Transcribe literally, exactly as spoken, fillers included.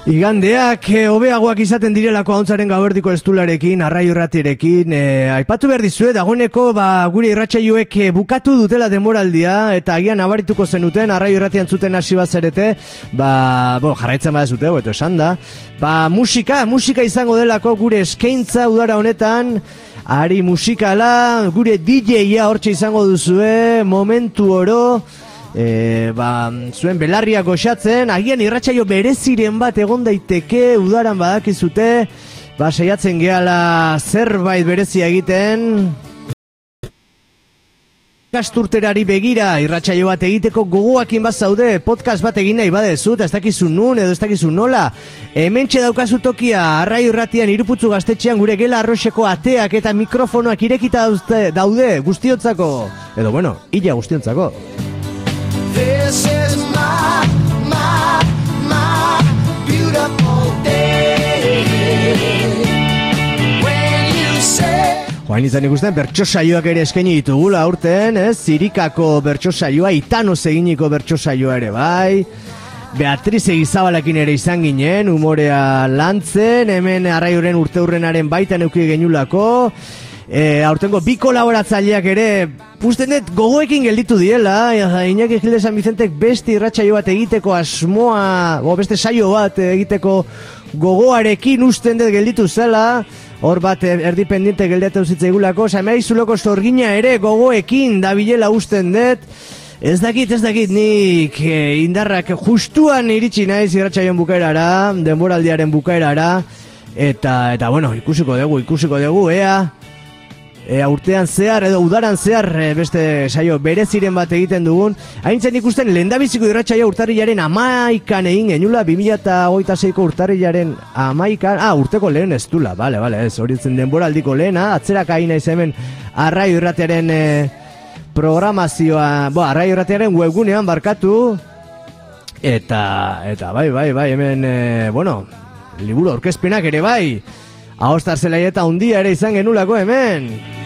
Igandeak e, hobeagoak izaten direlako ahontzaren gauerdiko estularekin, arraio irratiarekin. E, aipatu behar dizuet, dagoeneko ba, gure irratsaioek e, bukatu dutela denboraldia, eta agian nabarituko zenuten, arraio irratian zuten hasi bazerete, ba, bo, jarraitzen badazute, eto esan da. Ba, musika, musika izango delako gure eskaintza udara honetan, ari musikala, gure D J-a hortxe izango duzue, momentu oro, E, ba, zuen belarriak goxatzen, agian irratsaio bereziren bat egon daiteke, udaran badakizute, ba, saiatzen gehala zerbait berezia egiten. Kasturterari begira irratsaio bat egiteko gogoakin bat zaude, podcast bat egin nahi badezut, ez dakizu nun edo ez dakizu nola. Hementxe daukazu tokia, arraio irratian Iruputzu gaztetxean gure gela arroxeko ateak eta mikrofonoak irekita daude guztiontzako. Edo bueno, illa guztiontzako. This is my, my, my beautiful day. When you say Joan izan ikusten bertso saioak ere eskaini ditugula aurten, ez? Zirikako bertso saioa, Itanoz eginiko bertso saioa ere bai. Beatriz Egizabalakin ere izan ginen, umorea lantzen, hemen arraioren urteurrenaren baitan euki genulako. E, aurtengo bi kolaboratzaileak ere usten dut gogoekin gelditu diela. Iñaki Gil de San Vicentek beste irratsaio bat egiteko asmoa, o beste saio bat egiteko gogoarekin usten dut gelditu zela. Hor bat erdi pendiente geldatu zitzaigulako. Samei Zuloko sorgina ere gogoekin dabilela usten dut. Ez dakit, ez dakit nik e, indarrak justuan iritsi naiz irratsaion bukaerara, denboraldiaren bukaerara. Eta, eta bueno, ikusiko dugu, ikusiko dugu, ea E, urtean zehar edo udaran zehar e, beste saio bereziren bat egiten dugun. Haintzen ikusten lehendabiziko irratsaioa urtarrilaren amaikan egin genula, bi mila hogeita seiko urtarrilaren amaikan, ah, urteko lehen ez dula, bale, bale, ez, horitzen denboraldiko lehena, atzerak hain naiz hemen arraio irratiaren e, programazioa, bo, arraio irratiaren webgunean barkatu, eta, eta bai, bai, bai, hemen, e, bueno, liburu aurkezpenak ere bai, Ahostar zelaia eta hundia ere izan genulako hemen.